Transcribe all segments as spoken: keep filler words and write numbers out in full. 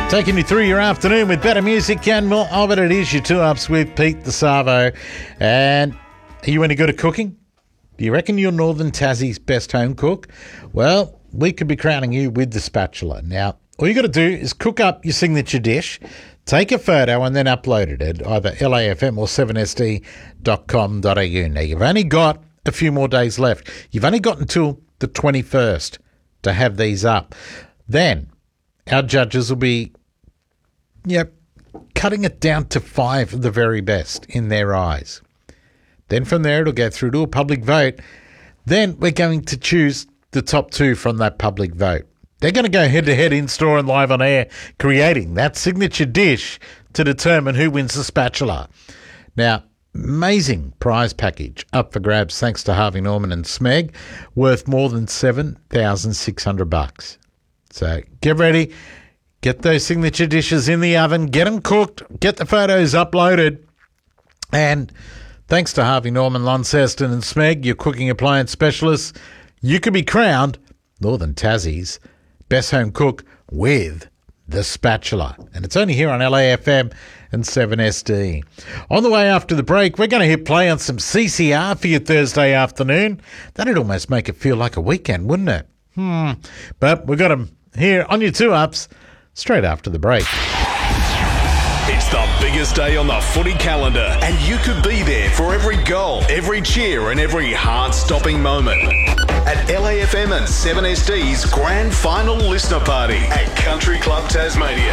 Taking you through your afternoon with better music and more of it. It is your two ups with Pete the Savo. And are you any good at cooking? Do you reckon you're Northern Tassie's best home cook? Well, we could be crowning you with the spatula. Now, all you got to do is cook up your signature dish, take a photo and then upload it at either L A F M or seven S D dot com dot A U. Now, you've only got a few more days left. You've only got until the twenty-first to have these up. Then our judges will be Yep, cutting it down to five of the very best in their eyes. Then from there, it'll go through to a public vote. Then we're going to choose the top two from that public vote. They're going to go head-to-head in-store and live on air, creating that signature dish to determine who wins the spatula. Now, amazing prize package up for grabs thanks to Harvey Norman and Smeg, worth more than seven thousand six hundred bucks. So get ready. Get those signature dishes in the oven, get them cooked, get the photos uploaded. And thanks to Harvey Norman, Launceston and Smeg, your cooking appliance specialists, you could be crowned Northern Tassie's best home cook with the spatula. And it's only here on L A F M and seven S D. On the way after the break, we're going to hit play on some C C R for your Thursday afternoon. That'd almost make it feel like a weekend, wouldn't it? Hmm. But we've got them here on your two-ups straight after the break. It's the biggest day on the footy calendar, and you could be there for every goal, every cheer, and every heart-stopping moment. At L A F M and seven S D's Grand Final Listener Party at Country Club Tasmania.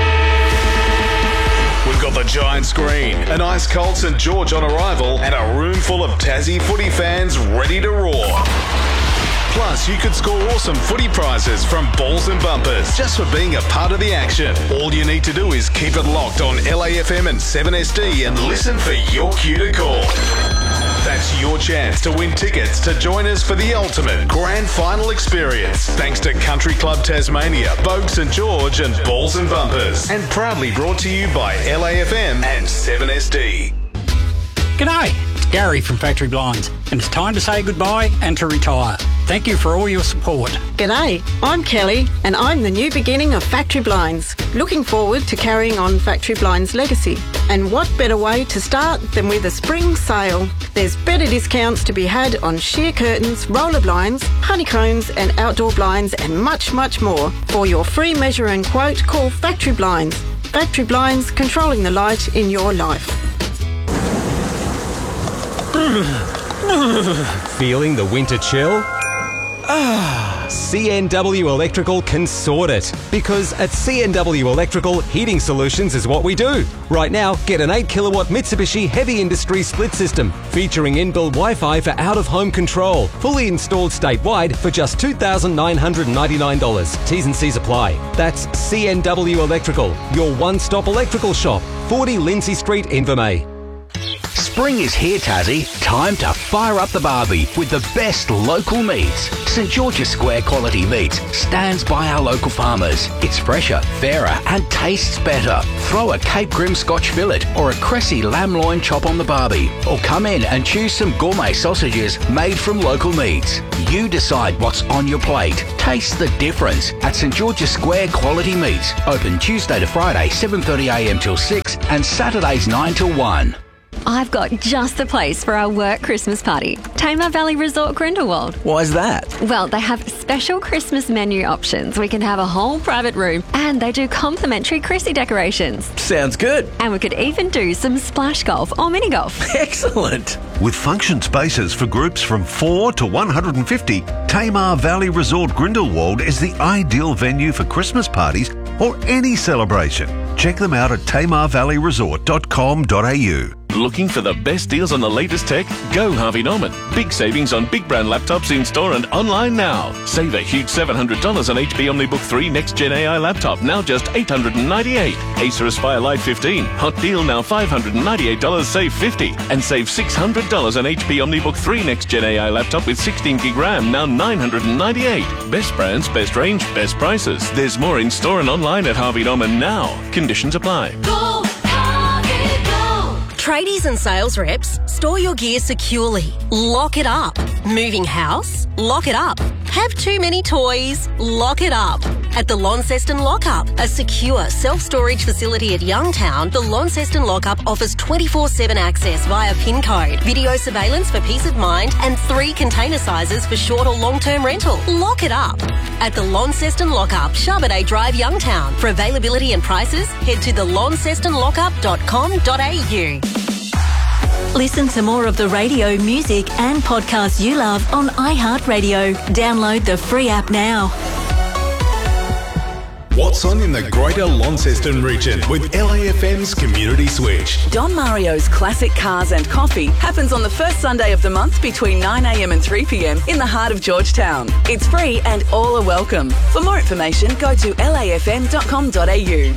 We've got the giant screen, an ice-cold St George on arrival, and a room full of Tassie footy fans ready to roar. Plus, you could score awesome footy prizes from Balls and Bumpers just for being a part of the action. All you need to do is keep it locked on L A F M and seven S D and listen for your cue to call. That's your chance to win tickets to join us for the ultimate grand final experience. Thanks to Country Club Tasmania, Bogue St George and Balls and Bumpers. And proudly brought to you by L A F M and seven S D. G'day, it's Gary from Factory Blinds, and it's time to say goodbye and to retire. Thank you for all your support. G'day, I'm Kelly, and I'm the new beginning of Factory Blinds. Looking forward to carrying on Factory Blinds' legacy. And what better way to start than with a spring sale? There's better discounts to be had on sheer curtains, roller blinds, honeycombs and outdoor blinds and much, much more. For your free measure and quote, call Factory Blinds. Factory Blinds, controlling the light in your life. Feeling the winter chill? Ah, C N W Electrical can sort it. Because at C N W Electrical, heating solutions is what we do. Right now, get an eight kilowatt Mitsubishi Heavy Industry split system featuring inbuilt Wi-Fi for out-of-home control, fully installed statewide for just two thousand nine hundred ninety-nine dollars. T's and C's apply. That's C N W Electrical, your one-stop electrical shop, forty Lindsay Street, Invermay. Spring is here, Tassie. Time to fire up the barbie with the best local meats. St George's Square quality meats stands by our local farmers. It's fresher, fairer and tastes better. Throw a Cape Grim Scotch fillet or a Cressy lamb loin chop on the barbie. Or come in and choose some gourmet sausages made from local meats. You decide what's on your plate. Taste the difference at St George's Square quality meats. Open Tuesday to Friday, seven thirty a m till six and Saturdays nine till one. I've got just the place for our work Christmas party. Tamar Valley Resort Grindelwald. Why's that? Well, they have special Christmas menu options. We can have a whole private room and they do complimentary Chrissy decorations. Sounds good. And we could even do some splash golf or mini golf. Excellent. With function spaces for groups from four to one hundred fifty, Tamar Valley Resort Grindelwald is the ideal venue for Christmas parties or any celebration. Check them out at tamar valley resort dot com dot a u. Looking for the best deals on the latest tech? Go Harvey Norman. Big savings on big brand laptops in store and online now. Save a huge seven hundred dollars on H P OmniBook three Next Gen A I laptop, now just eight hundred ninety-eight dollars. Acer Aspire Lite fifteen, hot deal now five hundred ninety-eight dollars, save fifty dollars. And save six hundred dollars on H P OmniBook three Next Gen A I laptop with sixteen gig RAM, now nine hundred ninety-eight dollars. Best brands, best range, best prices. There's more in store and online at Harvey Norman now. Conditions apply. Go, Harvey, go. Tradies and sales reps, store your gear securely. Lock it up. Moving house? Lock it up. Have too many toys? Lock it up. At the Launceston Lockup, a secure self-storage facility at Youngtown, the Launceston Lockup offers twenty-four seven access via PIN code, video surveillance for peace of mind, and three container sizes for short or long-term rental. Lock it up. At the Launceston Lockup, Charbonnet Drive, Youngtown. For availability and prices, head to the launceston lockup dot com dot a u. Listen to more of the radio, music and podcasts you love on iHeartRadio. Download the free app now. What's on in the Greater Launceston region with L A F M's Community Switch? Don Mario's Classic Cars and Coffee happens on the first Sunday of the month between nine a m and three p m in the heart of Georgetown. It's free and all are welcome. For more information, go to l a f m dot com dot a u.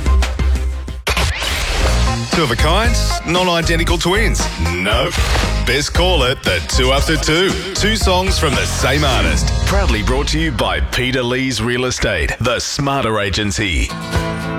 Two of a kind, non-identical twins. Nope. Best call it the two after two. Two songs from the same artist. Proudly brought to you by Peter Lee's Real Estate, the Smarter Agency.